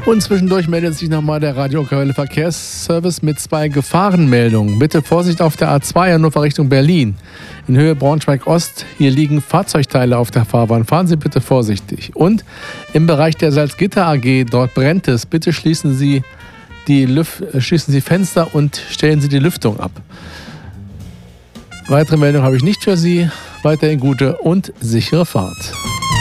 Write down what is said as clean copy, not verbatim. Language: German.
Und zwischendurch meldet sich nochmal der Radio-Aktuelle Verkehrsservice mit 2 Gefahrenmeldungen. Bitte Vorsicht auf der A2 Hannover Richtung Berlin. In Höhe Braunschweig-Ost, hier liegen Fahrzeugteile auf der Fahrbahn. Fahren Sie bitte vorsichtig. Und im Bereich der Salzgitter AG, dort brennt es. Bitte schließen Sie Fenster und stellen Sie die Lüftung ab. Weitere Meldung habe ich nicht für Sie. Weiterhin gute und sichere Fahrt.